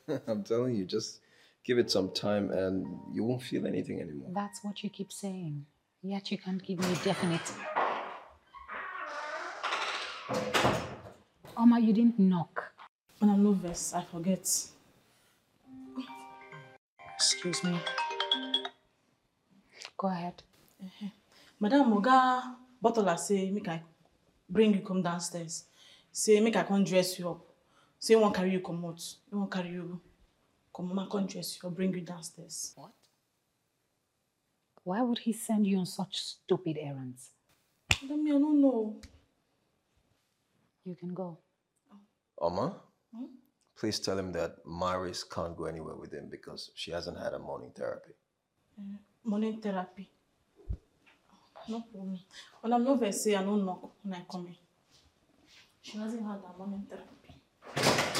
I'm telling you, just give it some time and you won't feel anything anymore. That's what you keep saying. Yet you can't give me a definite. Oma, you didn't knock. When I'm nervous, I forget. Excuse me. Go ahead. Madam Moga Butler say make I bring you come downstairs. Say make I come dress you up. Say he won't carry you come out. He won't carry you come mama come dress you up, bring you downstairs. What? Why would he send you on such stupid errands? Madam, I don't know. You can go. Oma, please tell him that Maris can't go anywhere with him because she hasn't had a morning therapy. Morning therapy. No problem. When I'm nervous, say I don't knock when I come in. She hasn't had her morning therapy.